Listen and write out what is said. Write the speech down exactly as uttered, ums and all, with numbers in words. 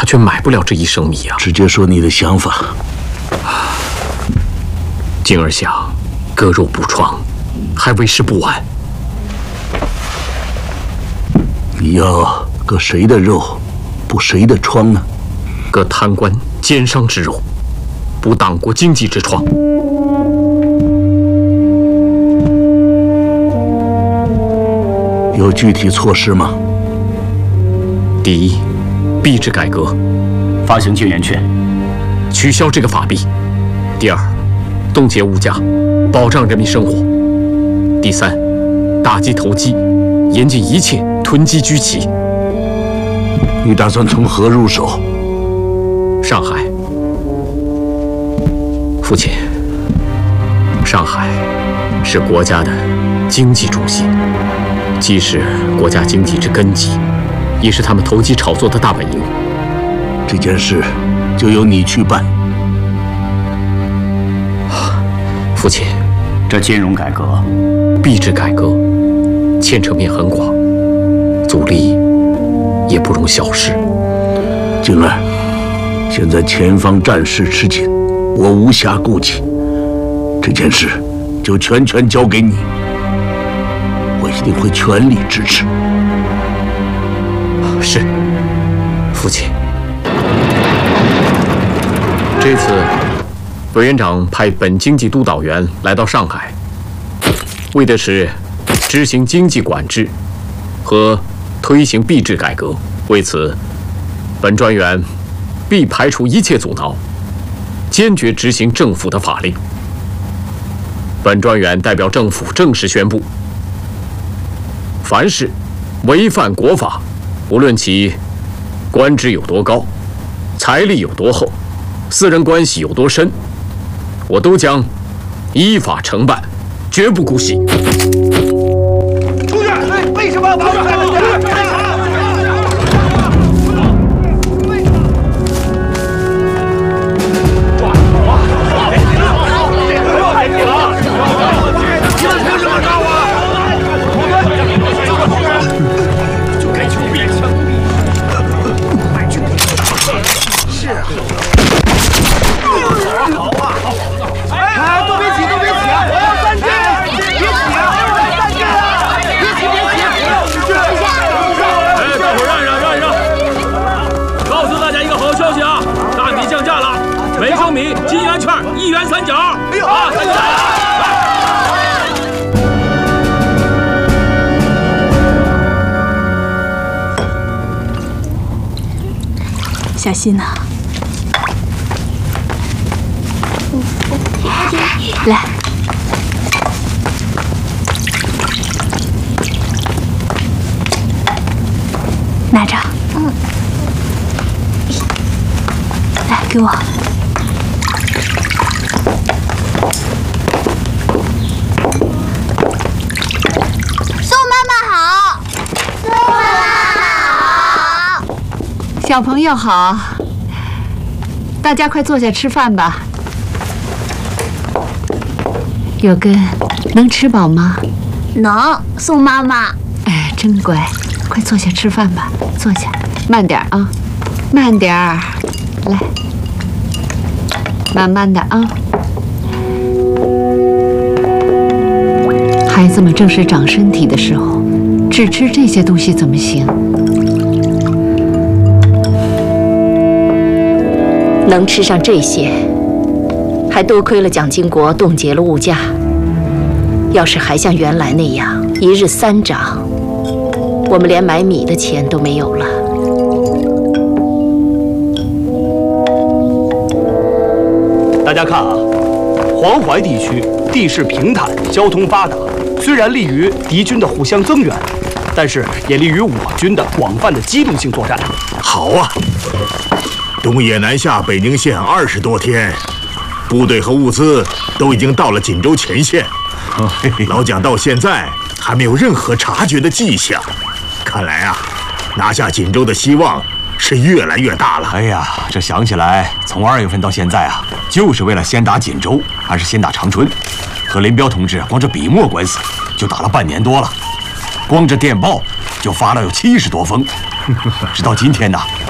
他却买不了这一升米啊！ 直接说你的想法。 今儿想割肉补疮，还为时不晚。 你要割谁的肉，补谁的疮呢？ 割贪官奸商之肉，补党国经济之疮。 有具体措施吗？ 第一，币制改革， 发行救援券， 取消这个法币。第二，冻结物价，保障人民生活。第三，打击投机，严禁一切囤积居奇。 你打算从何入手？ 上海，父亲，上海是国家的经济中心，既是国家经济之根基，也是他们投机炒作的大本营。 这件事就由你去办。 父亲， 这金融改革、 币制改革，牵扯面很广，阻力也不容小视。 静儿，现在前方战事吃紧，我无暇顾及，这件事就全权交给你，我一定会全力支持。 是，父亲。这次委员长派本经济督导员来到上海，为的是执行经济管制和推行币制改革。为此，本专员必排除一切阻挠，坚决执行政府的法令。本专员代表政府正式宣布，凡是违反国法，无论其官职有多高，财力有多厚，私人关系有多深，我都将依法惩办，绝不姑息。 出去！为什么要把我赶出去？抓住我！别停了！你们凭什么抓我？就该求变相。是啊。好啊！哎，都别起，都别起啊！我要三斤！别起啊！三斤啊！别起，别起！ 哎，大伙让一让，让一让！告诉大家一个好消息啊，大米降价了，每升米金圆券一元三角。哎呦啊，三角！ 小心呐！来，拿着。嗯。来，给我。 宋妈妈好，宋妈妈好， 小朋友好，大家快坐下吃饭吧。有根，能吃饱吗？ 能，宋妈妈。 哎，真乖，快坐下吃饭吧。坐下，慢点啊，慢点儿，来，慢慢的啊。孩子们正是长身体的时候，只吃这些东西怎么行？ 能吃上这些，还多亏了蒋经国冻结了物价。要是还像原来那样一日三涨，我们连买米的钱都没有了。 大家看啊，黄淮地区地势平坦，交通发达，虽然利于敌军的互相增援，但是也利于我军的广泛的机动性作战。 好啊！东野南下北宁县二十多天，部队和物资都已经到了锦州前线。老蒋到现在还没有任何察觉的迹象，看来啊，拿下锦州的希望是越来越大了。 哎呀，这想起来，从二月份到现在啊，就是为了先打锦州还是先打长春，和林彪同志光这笔墨官司就打了半年多了，光这电报就发了有七十多封，直到今天呢，